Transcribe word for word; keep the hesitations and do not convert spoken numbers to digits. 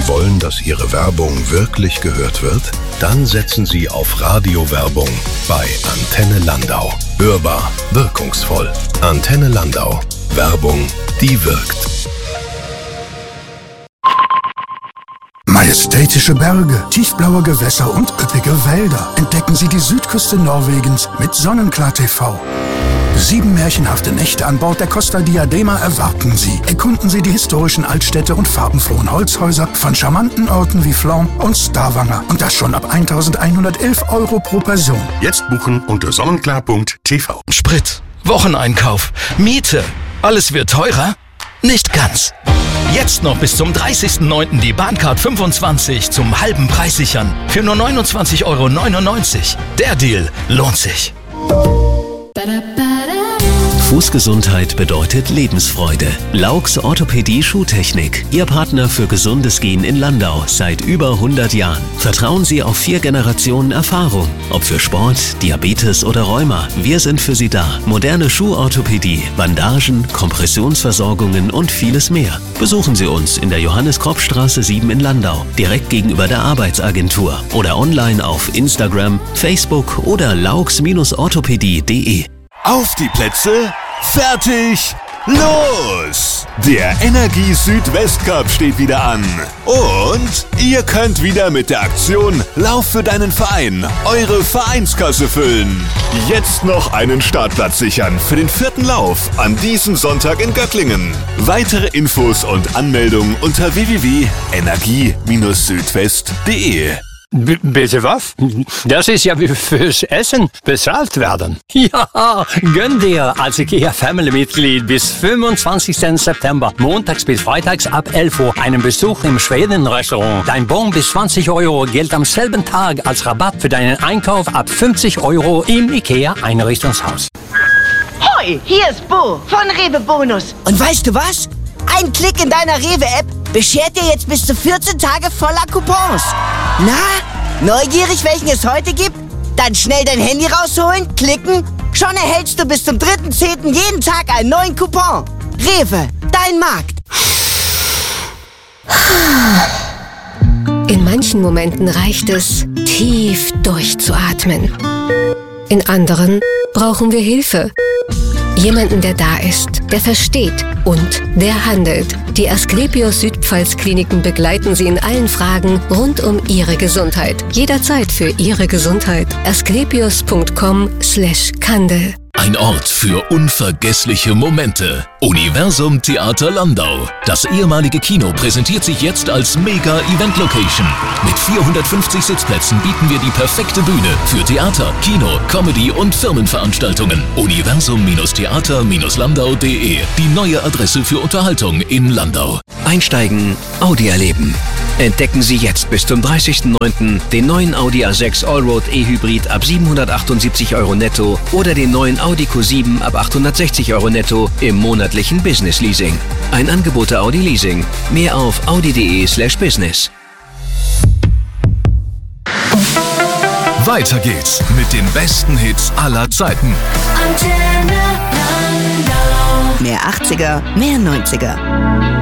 wollen, dass Ihre Werbung wirklich gehört wird? Dann setzen Sie auf Radiowerbung bei Antenne Landau. Hörbar, wirkungsvoll. Antenne Landau. Werbung, die wirkt. Majestätische Berge, tiefblaue Gewässer und üppige Wälder. Entdecken Sie die Südküste Norwegens mit Sonnenklar T V. Sieben märchenhafte Nächte an Bord der Costa Diadema erwarten Sie. Erkunden Sie die historischen Altstädte und farbenfrohen Holzhäuser von charmanten Orten wie Flom und Stavanger. Und das schon ab eintausendeinhundertelf Euro pro Person. Jetzt buchen unter sonnenklar punkt t v. Sprit, Wocheneinkauf, Miete. Alles wird teurer? Nicht ganz. Jetzt noch bis zum dreißigsten neunten die Bahncard fünfundzwanzig zum halben Preis sichern. Für nur neunundzwanzig Euro neunundneunzig. Der Deal lohnt sich. Fußgesundheit bedeutet Lebensfreude. Laux Orthopädie Schuhtechnik. Ihr Partner für gesundes Gehen in Landau seit über hundert Jahren. Vertrauen Sie auf vier Generationen Erfahrung. Ob für Sport, Diabetes oder Rheuma, wir sind für Sie da. Moderne Schuhorthopädie, Bandagen, Kompressionsversorgungen und vieles mehr. Besuchen Sie uns in der Johannes-Kropp-Straße sieben in Landau, direkt gegenüber der Arbeitsagentur oder online auf Instagram, Facebook oder laux orthopädie punkt de. Auf die Plätze, fertig, los! Der Energie Südwest-Cup steht wieder an. Und ihr könnt wieder mit der Aktion Lauf für deinen Verein eure Vereinskasse füllen. Jetzt noch einen Startplatz sichern für den vierten Lauf an diesem Sonntag in Göcklingen. Weitere Infos und Anmeldungen unter w w w punkt energie südwest punkt de. B- bitte was? Das ist ja wie fürs Essen bezahlt werden. Ja, gönn dir als IKEA-Family-Mitglied bis fünfundzwanzigsten September, montags bis freitags ab elf Uhr, einen Besuch im Schweden-Restaurant. Dein Bon bis zwanzig Euro gilt am selben Tag als Rabatt für deinen Einkauf ab fünfzig Euro im IKEA-Einrichtungshaus. Hoi, hier ist Bo von Rewe Bonus. Und weißt du was? Ein Klick in deiner Rewe-App beschert dir jetzt bis zu vierzehn Tage voller Coupons. Na, neugierig, welchen es heute gibt? Dann schnell dein Handy rausholen, klicken. Schon erhältst du bis zum dritten zehnten jeden Tag einen neuen Coupon. Rewe, dein Markt. In manchen Momenten reicht es, tief durchzuatmen. In anderen brauchen wir Hilfe. Jemanden, der da ist, der versteht und der handelt. Die Asklepios Südpfalz Kliniken begleiten Sie in allen Fragen rund um Ihre Gesundheit. Jederzeit für Ihre Gesundheit. asklepios punkt com slash Kandel. Ein Ort für unvergessliche Momente. Universum Theater Landau. Das ehemalige Kino präsentiert sich jetzt als Mega-Event-Location. Mit vierhundertfünfzig Sitzplätzen bieten wir die perfekte Bühne für Theater, Kino, Comedy und Firmenveranstaltungen. universum theater landau punkt de. Die neue Adresse für Unterhaltung in Landau. Einsteigen, Audi erleben. Entdecken Sie jetzt bis zum dreißigsten neunten den neuen Audi A sechs Allroad E-Hybrid ab siebenhundertachtundsiebzig Euro netto oder den neuen Audi Q sieben ab achthundertsechzig Euro netto im monatlichen Business Leasing. Ein Angebot der Audi Leasing. Mehr auf audi punkt de slash business. Weiter geht's mit den besten Hits aller Zeiten. Mehr achtziger, mehr neunziger.